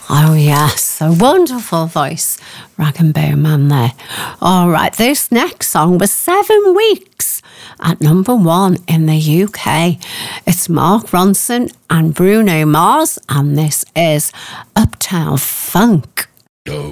Oh, yes, a wonderful voice, Rag and Bone Man there. All right, this next song was 7 weeks at number 1 in the UK. It's Mark Ronson and Bruno Mars, and this is Uptown Funk.